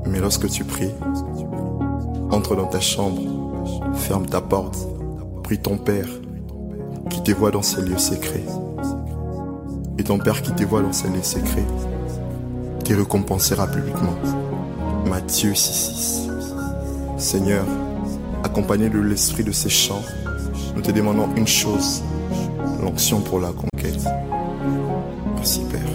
Mais lorsque tu pries, entre dans ta chambre, ferme ta porte, prie ton Père qui te voit dans ses lieux secrets. Et ton Père qui te voit dans ses lieux secrets te récompensera publiquement. Matthieu 6,6. Seigneur, accompagné de l'esprit de ces chants, nous te demandons une chose, l'onction pour la conquête. Merci Père.